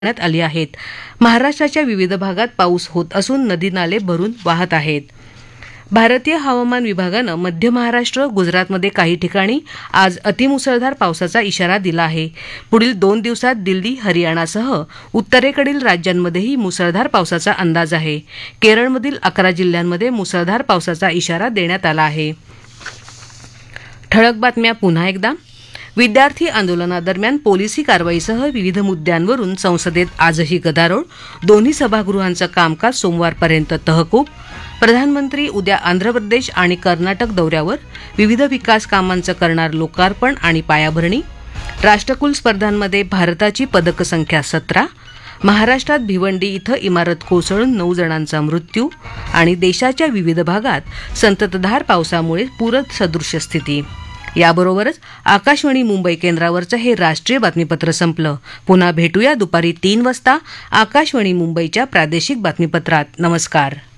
करण्यात आली आहेत. महाराष्ट्राच्या विविध भागात पाऊस होत असून नदी नाले भरून वाहत आहेत. भारतीय हवामान विभागानं मध्य महाराष्ट्र, गुजरातमध्ये काही ठिकाणी आज अतिमुसळधार पावसाचा इशारा दिला आहे. पुढील 2 दिवसात दिल्ली, हरियाणासह उत्तरेकडील राज्यांमध्येही मुसळधार पावसाचा अंदाज आहे. केरळमधील 11 जिल्ह्यांमध्ये मुसळधार पावसाचा इशारा देण्यात आला आहे. ठळक बातम्या पुन्हा एकदा. विद्यार्थी आंदोलनादरम्यान पोलिसी कारवाईसह विविध मुद्द्यांवरून संसदेत आजही गदारोळ. दोन्ही सभागृहांचं कामकाज सोमवारपर्यंत तहकूब. प्रधानमंत्री उद्या आंध्र प्रदेश आणि कर्नाटक दौऱ्यावर. विविध विकास कामांचं करणार लोकार्पण आणि पायाभरणी. राष्ट्रकुल स्पर्धांमध्ये भारताची पदक संख्या 17. महाराष्ट्रात भिवंडी इथं इमारत कोसळून 9 जणांचा मृत्यू. आणि देशाच्या विविध भागात संततधार पावसामुळे पूरसदृश्य स्थिती. याबरोबरच आकाशवाणी मुंबई केंद्रावरचं हे राष्ट्रीय बातमीपत्र संपलं. पुन्हा भेटूया दुपारी 3 वाजता आकाशवाणी मुंबईच्या प्रादेशिक बातमीपत्रात. नमस्कार.